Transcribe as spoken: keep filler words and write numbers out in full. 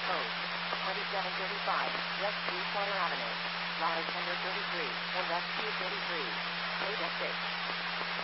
code twenty-seven thirty-five, West three Corner Avenue. Rise number thirty-three, and West two thirty-three. Eight at six.